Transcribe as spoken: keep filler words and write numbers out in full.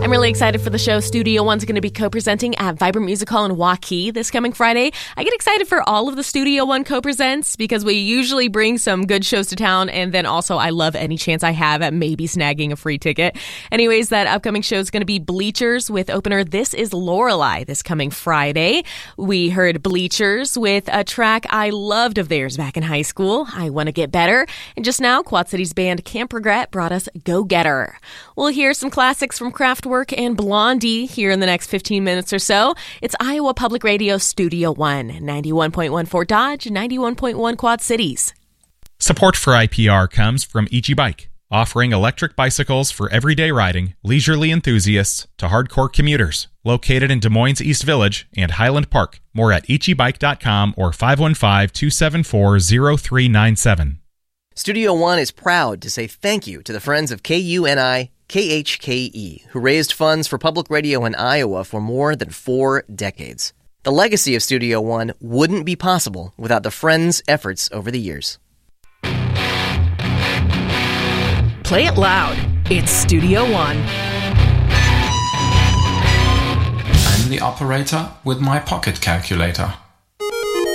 I'm really excited for the show Studio One's going to be co-presenting at Vibrant Music Hall in Waukee this coming Friday. I get excited for all of the Studio One co-presents because we usually bring some good shows to town, and then also I love any chance I have at maybe snagging a free ticket. Anyways, that upcoming show is going to be Bleachers with opener This Is Lorelei this coming Friday. We heard Bleachers with a track I loved of theirs back in high school, I Want to Get Better. And just now, Quad City's band Camp Regret brought us Go Getter. We'll hear some classics from Kraftwerk and Blondie here in the next fifteen minutes or so. It's Iowa Public Radio Studio One, ninety-one point one Fort Dodge, ninety-one point one Quad Cities. Support for I P R comes from Ichi Bike, offering electric bicycles for everyday riding, leisurely enthusiasts to hardcore commuters. Located in Des Moines East Village and Highland Park. More at ichi bike dot com or five one five, two seven four, zero three nine seven. Studio One is proud to say thank you to the friends of K U N I K H K E, who raised funds for public radio in Iowa for more than four decades. The legacy of Studio One wouldn't be possible without the friends' efforts over the years. Play it loud. It's Studio One. I'm the operator with my pocket calculator.